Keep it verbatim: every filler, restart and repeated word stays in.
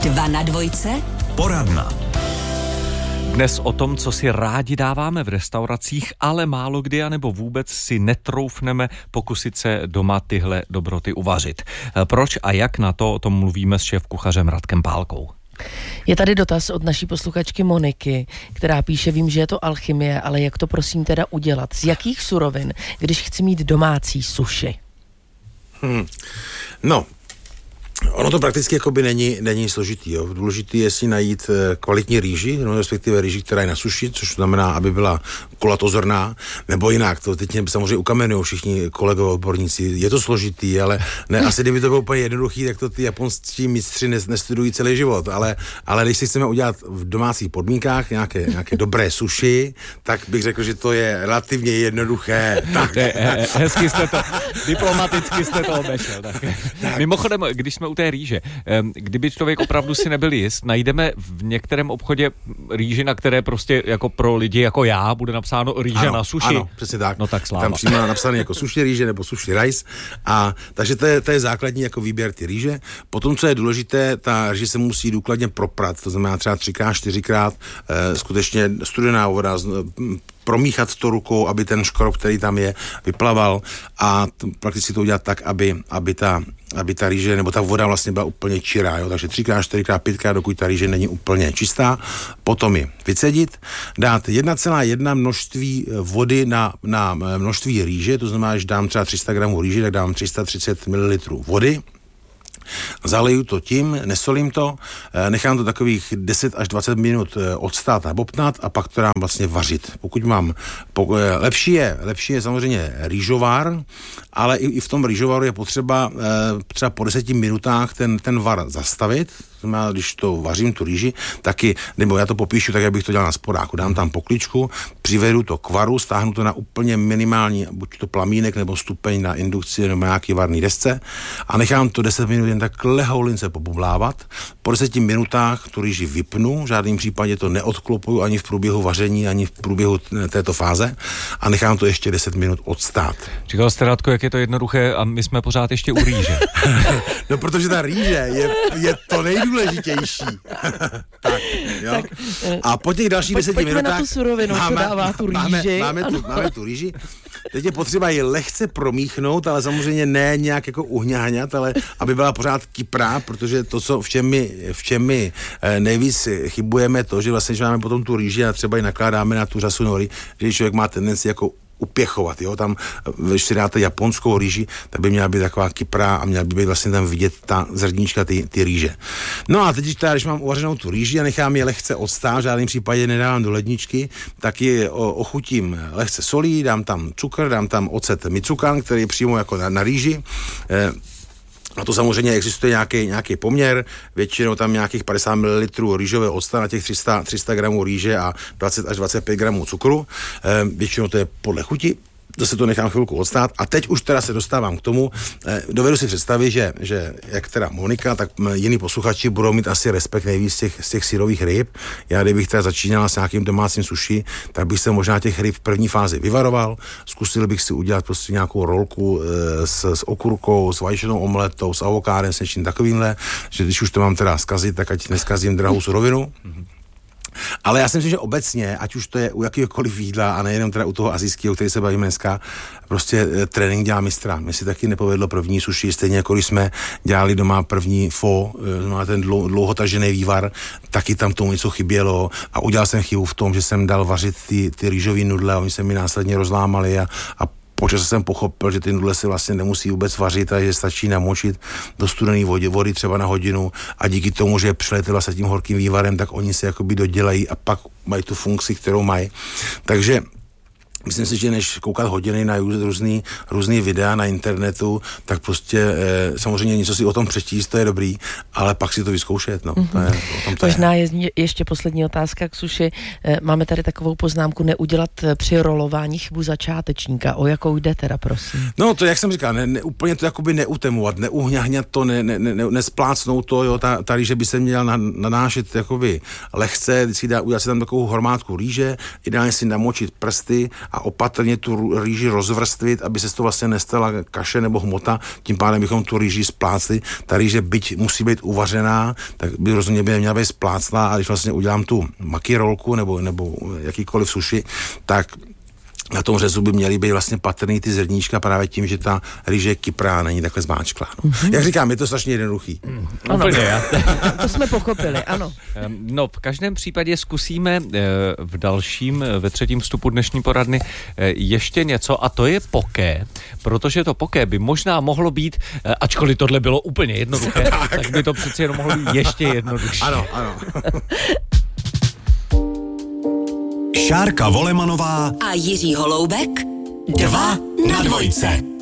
Dva na dvojce. Poradna. Dnes o tom, co si rádi dáváme v restauracích, ale málo kdy anebo vůbec si netroufneme pokusit se doma tyhle dobroty uvařit. Proč a jak, na to o tom mluvíme s šéfkuchařem Radkem Pálkou. Je tady dotaz od naší posluchačky Moniky, která píše, vím, že je to alchymie, ale jak to prosím teda udělat? Z jakých surovin, když chci mít domácí suši? Hmm. No, ono to prakticky jakoby není, není složitý. Jo. Důležitý je si najít kvalitní rýži, no, respektive rýži, která je na suši, což znamená, aby byla kulatozorná, nebo jinak. To teď mě samozřejmě ukamenují všichni kolegové odborníci. Je to složitý, ale ne, asi kdyby to bylo úplně jednoduchý, tak to ty japonští mistři nestudují celý život. Ale, ale když si chceme udělat v domácích podmínkách nějaké, nějaké dobré suši, tak bych řekl, že to je relativně jednoduché. Tak. Hezky jste to, diplomaticky jste to obešel. Tak. Tak. Mimochodem, když jsme u té rýže. Kdyby člověk opravdu si nebyl jist, najdeme v některém obchodě rýži, na které prostě jako pro lidi jako já bude napsáno rýže ano, na suši. Ano, přesně tak. No tak sláva. Tam přímo napsané jako suši rýže nebo suši rice. A takže to je, to je základní jako výběr ty rýže. Potom, co je důležité, ta rýže se musí důkladně proprat, to znamená třeba třikrát, čtyřikrát, eh, skutečně studená voda, promíchat to rukou, aby ten škrob, který tam je, vyplaval a t- prakticky to udělat tak, aby, aby, ta, aby ta rýže, nebo ta voda vlastně byla úplně čirá, jo? Takže třikrát, čtyřikrát, pětkrát, dokud ta rýže není úplně čistá, potom ji vycedit, dát jedna celá jedna množství vody na, na množství rýže, to znamená, že dám třeba tři sta gramů rýže, tak dám tři sta třicet mililitrů vody, zaliju to tím, nesolím to, nechám to takových deset až dvacet minut odstát a bobtnat a pak to dám vlastně vařit. Pokud mám, po, lepší je, lepší je samozřejmě rýžovár, ale i, i v tom rýžovaru je potřeba třeba po deseti minutách ten, ten var zastavit. Znamená, když to vařím, tu rýži, taky, nebo já to popíšu tak, jak bych to dělal na sporáku. Dám tam pokličku, přivedu to k varu, stáhnu to na úplně minimální, buď to plamínek, nebo stupeň na indukci, nebo nějaký varný desce a nechám to deset minut jen tak lehoulince pobublávat. Po deseti minutách tu rýži vypnu, v žádném případě to neodklopuju ani v průběhu vaření, ani v průběhu této fáze a nechám to ještě deset minut odstát. Říkal jste, Radko, jak je to jednoduché a my jsme pořád ještě u rýže. No, protože ta rýže je, je to nejdůležitější. Tak, jo. Tak, a po těch dalších pojď, deseti minutách na tu surovinu, máme, co dává tu rýži. Máme, máme, tu, máme tu rýži. Teď je potřeba ji lehce promíchnout, ale samozřejmě ne nějak jako uhňáňat, ale aby byla pořád kyprá, protože to, co v čem my, v čem my nejvíc chybujeme, to, že vlastně, že máme potom tu rýži a třeba ji nakládáme na tu řasu nory, že člověk má tendenci jako upěchovat, jo, tam, když si dáte japonskou rýži, tak by měla být taková kyprá a měla by být vlastně tam vidět ta zrníčka, ty, ty rýže. No a teď, když mám uvařenou tu rýži a nechám je lehce odstát, v žádném případě nedávám do ledničky, tak ji ochutím lehce solí, dám tam cukr, dám tam ocet micukan, který je přímo jako na, na rýži. Eh, A to samozřejmě existuje nějaký, nějaký poměr, většinou tam nějakých padesát mililitrů rýžového octa na těch tři sta gramů rýže a dvacet až dvacet pět gramů cukru. E, většinou to je podle chuti. Zase to nechám chvilku odstát a teď už teda se dostávám k tomu, eh, dovedu si představit, že, že jak teda Monika, tak jiní posluchači budou mít asi respekt nejvíc z těch, z těch syrových ryb. Já kdybych teda začínal s nějakým domácím suši, tak bych se možná těch ryb v první fázi vyvaroval, zkusil bych si udělat prostě nějakou rolku eh, s, s okurkou, s vaječnou omletou, s avokádem, s něčím takovýmhle, že když už to mám teda zkazit, tak ať neskazím drahou surovinu. Mm-hmm. Ale já si myslím, že obecně, ať už to je u jakýkoliv jídla a nejenom teda u toho asijského, který se bavíme dneska, prostě trénink dělá mistra. Mně si taky nepovedlo první suši, stejně jako když jsme dělali doma první fo, má ten dlou, dlouhotažený vývar, taky tam tomu něco chybělo a udělal jsem chybu v tom, že jsem dal vařit ty, ty rýžový nudle a oni se mi následně rozlámali a, a počas jsem pochopil, že ty nudle se vlastně nemusí vůbec vařit a že stačí namočit do studené vody, vody třeba na hodinu a díky tomu, že přeletila vlastně tím horkým vývarem, tak oni se jakoby dodělají a pak mají tu funkci, kterou mají. Takže myslím si, že než koukat hodiny na různý, různý videa na internetu, tak prostě e, samozřejmě něco si o tom přečíst, to je dobrý, ale pak si to vyzkoušet, no. Mm-hmm. To je, o tom to Možná je. je ještě poslední otázka k suši. E, máme tady takovou poznámku neudělat při rolování chybu začátečníka. O jakou jde teda, prosím? No to, jak jsem říkal, ne, ne, úplně to jakoby neutemovat, neuhňahňat to, ne, ne, ne, nesplácnout to, jo, ta, ta rýže by se měla na, nanášet jakoby lehce, vždycky dá, udělat si tam takovou hormátku rýže, ideálně si namočit prsty a a opatrně tu rýži rozvrstvit, aby se to vlastně nestala kaše nebo hmota, tím pádem bychom tu rýži splácli. Ta rýže byť musí být uvařená, tak by rozhodně by měla být spláclá a když vlastně udělám tu makirolku nebo, nebo jakýkoliv suši, tak na tom řezu by měly být vlastně patrný ty zrníčka právě tím, že ta rýže je kyprá, není takhle zmáčklá. No. Mm-hmm. Jak říkám, je to strašně jednoduchý. Mm, úplně, já. To jsme pochopili, ano. No, v každém případě zkusíme v dalším, ve třetím vstupu dnešní poradny ještě něco a to je poké, protože to poké by možná mohlo být, ačkoliv tohle bylo úplně jednoduché, tak, tak by to přeci jenom mohlo být ještě jednodušší. Ano, ano. Šárka Volemanová a Jiří Holoubek dva na dvojce.